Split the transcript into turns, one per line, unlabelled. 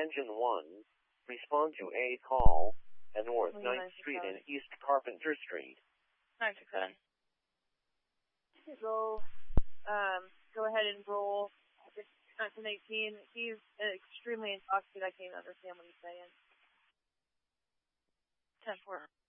Engine 1, respond to a call at North 9th Street and East Carpenter Street.
967.
Go ahead and roll. 1918. He's extremely intoxicated. I can't understand what he's saying.
10-4.